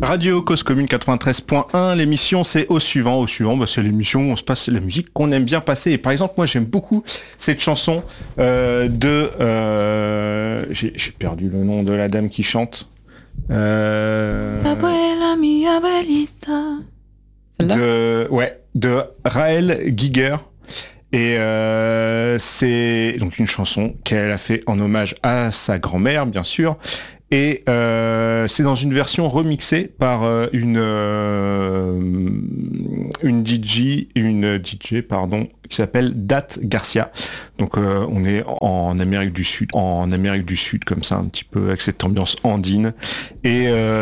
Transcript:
Radio Cause Commune 93.1, l'émission c'est Au Suivant, c'est l'émission où on se passe la musique qu'on aime bien passer. Et par exemple, moi j'aime beaucoup cette chanson j'ai perdu le nom de la dame qui chante. Abuela, mi abuelita. De Raël Giger. Et c'est donc une chanson qu'elle a fait en hommage à sa grand-mère, bien sûr. Et c'est dans une version remixée par une DJ qui s'appelle Dat Garcia. Donc on est en Amérique du Sud comme ça, un petit peu avec cette ambiance andine. Et